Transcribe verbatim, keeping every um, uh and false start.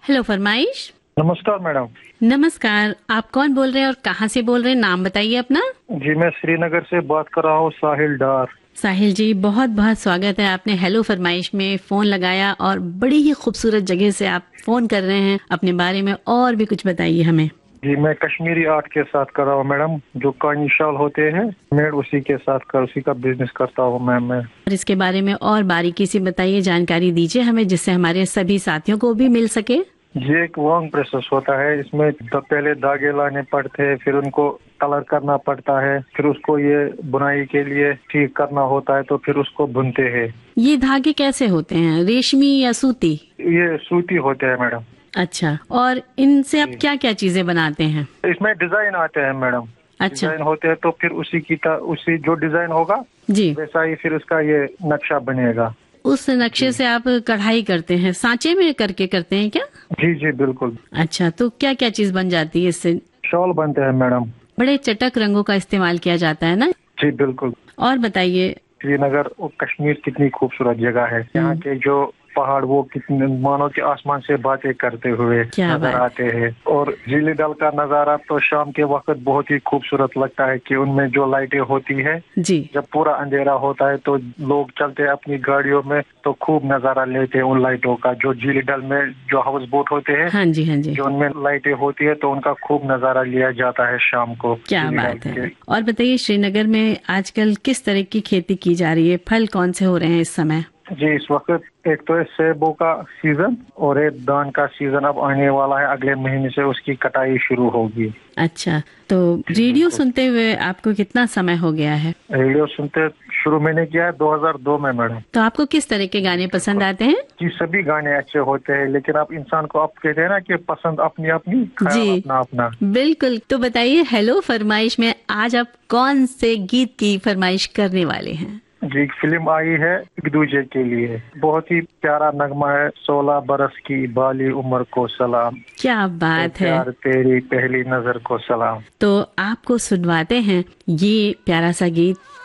Hello फरमाइश। नमस्कार madam. नमस्कार, आप कौन बोल रहे हैं और कहाँ से बोल रहे हैं? नाम बताइए अपना। जी मैं श्रीनगर से बात कर रहा हूँ, साहिल डार। साहिल जी, बहुत बहुत स्वागत है, आपने हेलो फरमाइश में फोन लगाया और बड़ी ही खूबसूरत जगह से आप फोन कर रहे हैं। अपने बारे में और भी कुछ बताइए हमें। जी मैं कश्मीरी आर्ट के साथ कर रहा हूँ मैडम, जो कानी शाल होते हैं मैं उसी के साथ कर उसी का बिजनेस करता हूँ मैम मैं। और इसके बारे में और बारीकी से बताइए, जानकारी दीजिए हमें, जिससे हमारे सभी साथियों को भी मिल सके। ये एक लॉन्ग प्रोसेस होता है, इसमें पहले धागे लाने पड़ते हैं, फिर उनको कलर करना पड़ता है, फिर उसको ये बुनाई के लिए ठीक करना होता है, तो फिर उसको बुनते हैं। ये धागे कैसे होते हैं, रेशमी या सूती? ये सूती होते हैं मैडम। अच्छा, और इनसे आप क्या क्या चीजें बनाते हैं? इसमें डिजाइन आते हैं मैडम। अच्छा। डिजाइन होते हैं तो फिर उसी की उसी जो डिजाइन होगा जी, वैसा ही फिर उसका ये नक्शा बनेगा। उस नक्शे से आप कढ़ाई करते हैं, सांचे में करके करते हैं क्या? जी जी बिल्कुल। अच्छा, तो क्या क्या चीज बन जाती है इससे? शॉल बनते हैं मैडम। बड़े चटक रंगों का इस्तेमाल किया जाता है ना? जी बिल्कुल। और बताइए। श्रीनगर और कश्मीर कितनी खूबसूरत जगह है। यहाँ के जो पहाड़ वो कितने मानो कि आसमान से बातें करते हुए क्या नजर बात। आते हैं। और झीली डल का नजारा तो शाम के वक्त बहुत ही खूबसूरत लगता है कि उनमें जो लाइटें होती है, जी, जब पूरा अंधेरा होता है तो लोग चलते हैं अपनी गाड़ियों में तो खूब नजारा लेते हैं उन लाइटों का। जो झीली डल में जो हाउस बोट होते हैं, हाँ जी हाँ जी, जो उनमें लाइटें होती है तो उनका खूब नजारा लिया जाता है शाम को। क्या झीली बात डल है। के। और बताइए, श्रीनगर में आजकल किस तरह की खेती की जा रही है? फल कौन से हो रहे हैं इस समय? जी इस वक्त एक तो है सेबों का सीजन और एक धान का सीजन अब आने वाला है, अगले महीने से उसकी कटाई शुरू होगी। अच्छा, तो रेडियो सुनते हुए आपको कितना समय हो गया है? रेडियो सुनते शुरू मैंने किया है दो हज़ार दो में मैडम। तो आपको किस तरह के गाने पसंद आते हैं? जी सभी गाने अच्छे होते हैं, लेकिन आप इंसान को आप कहते हैं ना कि पसंद अपनी अपनी, ख्याल जी अपना अपना। बिल्कुल। तो बताइए, हेलो फरमाइश में आज आप कौन से गीत की फरमाइश करने वाले हैं? जी फिल्म आई है एक दूजे के लिए, बहुत ही प्यारा नगमा है। सोलह बरस की बाली उम्र को सलाम, क्या बात है। प्यार तेरी पहली नजर को सलाम। तो आपको सुनवाते हैं ये प्यारा सा गीत।